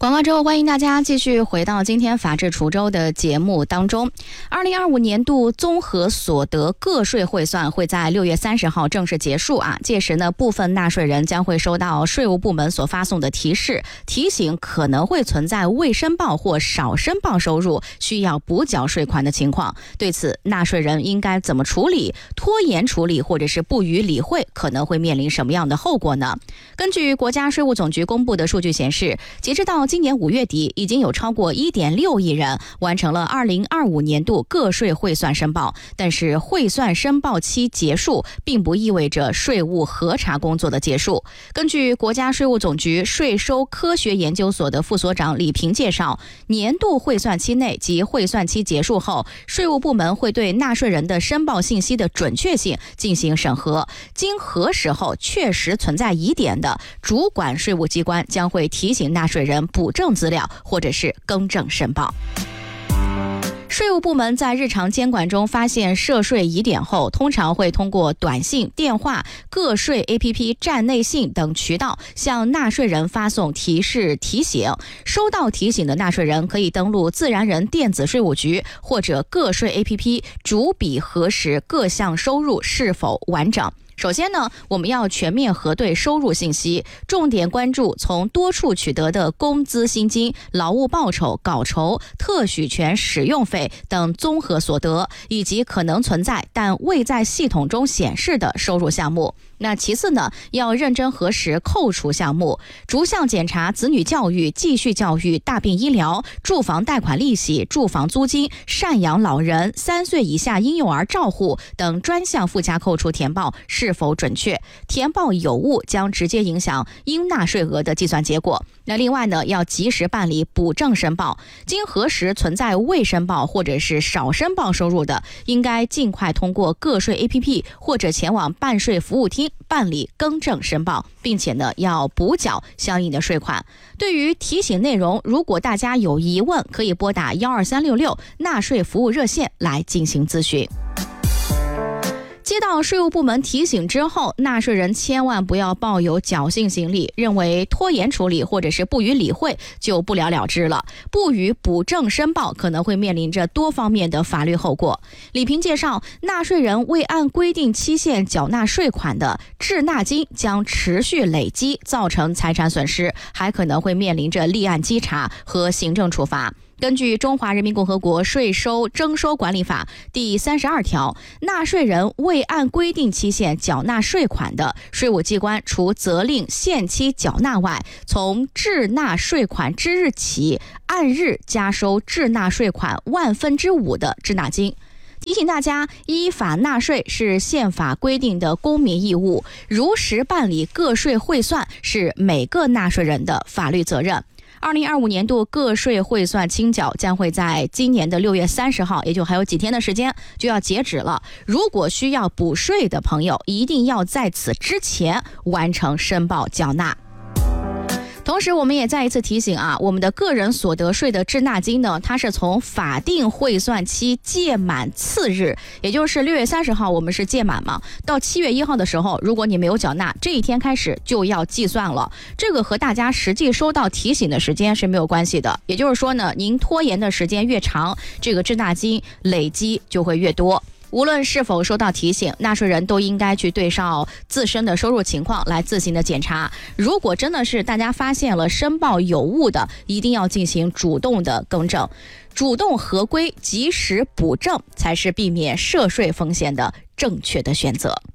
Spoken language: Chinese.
广告之后，欢迎大家继续回到今天法治滁州的节目当中。2025年度综合所得个税汇算会在6月30号正式结束啊。届时呢，部分纳税人将会收到税务部门所发送的提示，提醒可能会存在未申报或少申报收入需要补缴税款的情况。对此，纳税人应该怎么处理？拖延处理或者是不予理会，可能会面临什么样的后果呢？根据国家税务总局公布的数据显示，截至到今年5月底，已经有超过 1.6 亿人完成了2025年度个税汇算申报。但是汇算申报期结束，并不意味着税务核查工作的结束。根据国家税务总局税收科学研究所的副所长李平介绍，年度汇算期内及汇算期结束后，税务部门会对纳税人的申报信息的准确性进行审核，经核实后确实存在疑点的，主管税务机关将会提醒纳税人补正资料或者是更正申报。税务部门在日常监管中发现涉税疑点后，通常会通过短信、电话、个税 APP 站内信等渠道向纳税人发送提示提醒。收到提醒的纳税人可以登录自然人电子税务局或者个税 APP 逐笔核实各项收入是否完整。首先呢，我们要全面核对收入信息，重点关注从多处取得的工资薪金、劳务报酬、稿酬、特许权使用费等综合所得，以及可能存在但未在系统中显示的收入项目。那其次呢，要认真核实扣除项目，逐项检查子女教育、继续教育、大病医疗、住房贷款利息、住房租金、赡养老人、3岁以下婴幼儿照护等专项附加扣除填报是否准确，填报有误将直接影响应纳税额的计算结果。那另外呢，要及时办理补正申报，经核实存在未申报或者是少申报收入的，应该尽快通过个税 APP 或者前往办税服务厅办理更正申报，并且呢要补缴相应的税款。对于提醒内容，如果大家有疑问，可以拨打12366纳税服务热线来进行咨询。接到税务部门提醒之后，纳税人千万不要抱有侥幸心理，认为拖延处理或者是不予理会就不了了之了。不予补正申报可能会面临着多方面的法律后果。李平介绍，纳税人未按规定期限缴纳税款的滞纳金将持续累积，造成财产损失，还可能会面临着立案稽查和行政处罚。根据《中华人民共和国税收征收管理法》第32条，纳税人未按规定期限缴纳税款的，税务机关除责令限期缴纳外，从滞纳税款之日起，按日加收滞纳税款5/1000的滞纳金。提醒大家，依法纳税是宪法规定的公民义务，如实办理个税汇算是每个纳税人的法律责任。2025年度个税汇算清缴将会在今年的6月30号，也就还有几天的时间就要截止了。如果需要补税的朋友，一定要在此之前完成申报缴纳。同时我们也再一次提醒啊，我们的个人所得税的滞纳金呢，它是从法定汇算期届满次日，也就是6月30号我们是届满嘛，到7月1号的时候，如果你没有缴纳，这一天开始就要计算了。这个和大家实际收到提醒的时间是没有关系的，也就是说呢，您拖延的时间越长，这个滞纳金累积就会越多。无论是否收到提醒，纳税人都应该去对照自身的收入情况来自行的检查。如果真的是大家发现了申报有误的，一定要进行主动的更正，主动合规，及时补正，才是避免涉税风险的正确的选择。